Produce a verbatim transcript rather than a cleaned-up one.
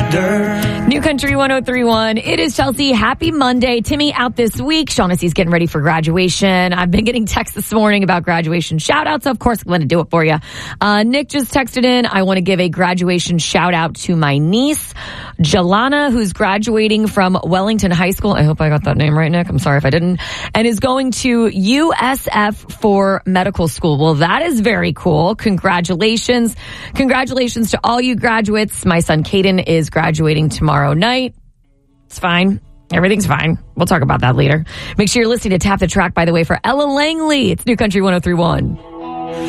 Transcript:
dirt. New Country one oh three point one. It is Chelsea. Happy Monday. Timmy out this week. Shaughnessy's getting ready for graduation. I've been getting texts this morning about graduation shout outs. So of course, I'm going to do it for you. Uh, Nick just texted in. I want to give a graduation shout out to my niece, Jelana, who's graduating from Wellington High School. I hope I got that name right, Nick. I'm sorry if I didn't. And is going to U S F for medical school. Well, that is very cool. Congratulations. Congratulations to all you graduates. My son, Caden, is graduating tomorrow night. It's fine. Everything's fine. We'll talk about that later. Make sure you're listening to Tap the Track, by the way, for Ella Langley. It's New Country one oh three point one.